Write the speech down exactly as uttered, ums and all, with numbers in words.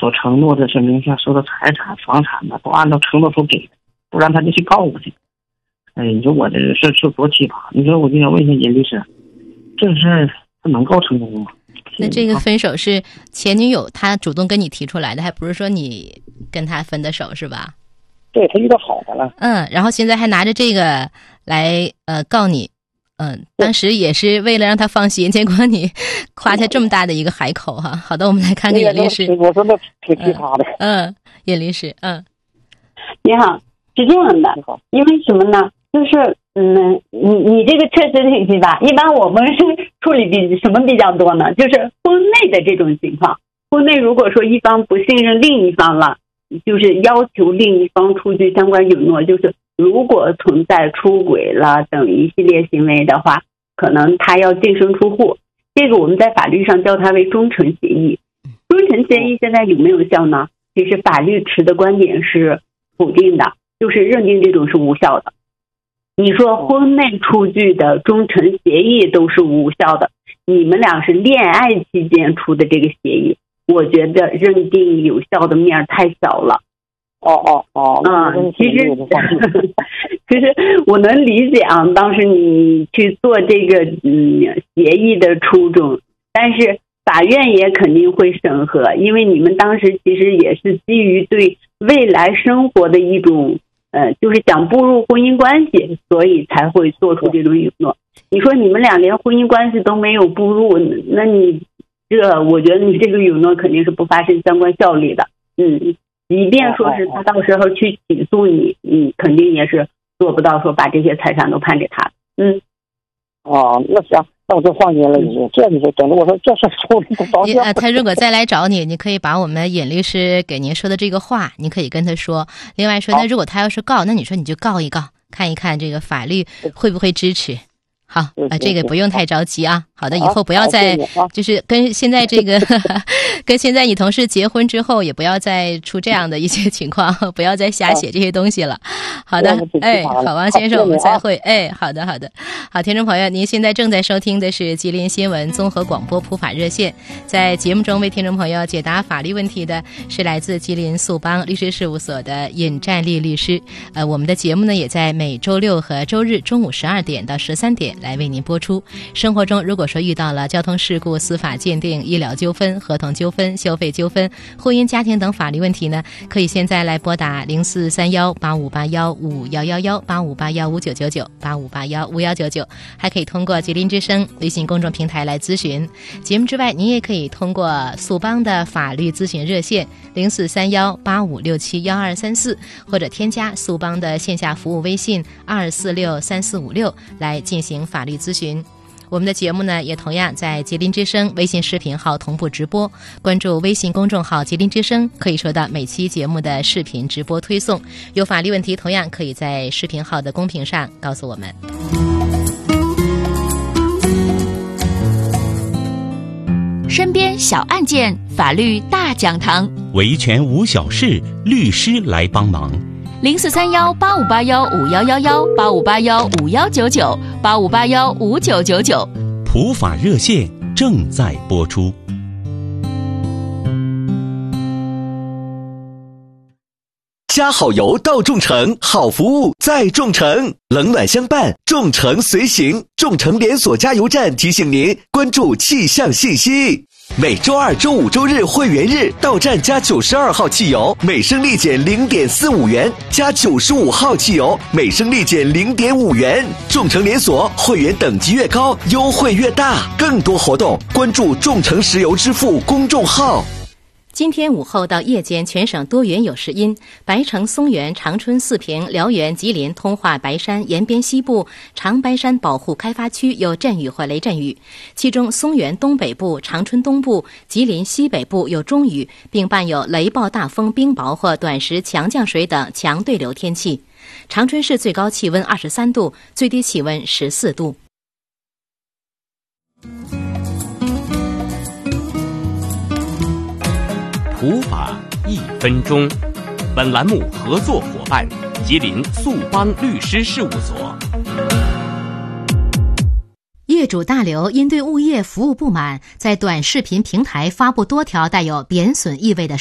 所承诺的是名下所有的财产、房产呢，都按照承诺所给的，不然他就去告我去。哎，你说我这个事是多奇葩！你说我就想问一下尹律师，这个事儿他能告成功吗？ 那这个分手是前女友她主动跟你提出来的，还不是说你跟她分的手是吧？ 对，他遇到好的了。 嗯，然后现在还拿着这个来呃告你，嗯，当时也是为了让他放心，结果你夸下这么大的一个海口哈。好的，我们来看看尹律师。 我说那挺奇葩的。 嗯，尹律师，嗯， 你好，是这样的，因为什么呢？就是嗯，你你这个确实挺奇葩。一般我们是处理比什么比较多呢？就是婚内的这种情况。婚内如果说一方不信任另一方了，就是要求另一方出具相关允诺，就是如果存在出轨了等一系列行为的话，可能他要净身出户。这个我们在法律上叫它为忠诚协议。忠诚协议现在有没有效呢？其实法律持的观点是否定的，就是认定这种是无效的。你说婚内出具的忠诚协议都是无效的，你们俩是恋爱期间出的这个协议，我觉得认定有效的面太小了。 哦哦哦， 嗯，其实其实我能理解啊，当时你去做这个嗯协议的初衷，但是法院也肯定会审核，因为你们当时其实也是基于对未来生活的一种呃，就是想步入婚姻关系，所以才会做出这种允诺。你说你们俩连婚姻关系都没有步入，那你这我觉得你这个允诺肯定是不发生相关效力的。嗯，即便说是他到时候去起诉你，嗯，肯定也是做不到说把这些财产都判给他。嗯， 哦，那行，那我就放心了。你这你说整的，我说这事出不着调。 他如果再来找你，你可以把我们尹律师给您说的这个话，你可以跟他说。另外说，那如果他要是告，那你说你就告一告，看一看这个法律会不会支持。好啊，这个不用太着急啊。好的，以后不要再就是跟现在这个跟现在你同事结婚之后，也不要再出这样的一些情况，不要再瞎写这些东西了。好的，哎，好，王先生，我们再会。哎，好的，好的，好，听众朋友，您现在正在收听的是吉林新闻综合广播普法热线，在节目中为听众朋友解答法律问题的是来自吉林速邦律师事务所的尹占利律师。呃，我们的节目呢，也在每周六和周日中午十二点到十三点来为您播出。生活中如果说遇到了交通事故、司法鉴定、医疗纠纷、合同纠纷、消费纠纷、婚姻家庭等法律问题呢，可以现在来拨打零四三幺八五八幺五幺幺幺八五八幺五九九九八五八幺五幺九九，还可以通过吉林之声微信公众平台来咨询。节目之外，您也可以通过速邦的法律咨询热线零四三幺八五六七幺二三四，或者添加速邦的线下服务微信二四六三四五六来进行法律咨询。我们的节目呢，也同样在吉林之声微信视频号同步直播，关注微信公众号吉林之声，可以收到每期节目的视频直播推送。有法律问题，同样可以在视频号的公屏上告诉我们。 身边小案件，法律大讲堂， 维权无小事，律师来帮忙。 零四三幺八五八幺五幺幺幺八五八幺五幺九九八五八幺五九九九， 普法热线正在播出。 加好油到众诚，好服务在众诚，冷暖相伴，众诚随行。众诚连锁加油站提醒您关注气象信息。每周二、周五、周日会员日到站加九十二号汽油，每升立减零点四五元；加九十五号汽油，每升立减零点五元。众诚连锁会员等级越高，优惠越大。更多活动，关注众诚石油支付公众号。 今天午后到夜间，全省多云有时阴，白城、松原、长春、四平、辽源、吉林、通化、白山、延边西部、长白山保护开发区有阵雨或雷阵雨，其中松原东北部、长春东部、吉林西北部有中雨，并伴有雷暴大风、冰雹或短时强降水等强对流天气。长春市最高气温二十三度，最低气温十四度。 普法一分钟，本栏目合作伙伴吉林速邦律师事务所。 业主大刘因对物业服务不满，在短视频平台发布多条带有贬损意味的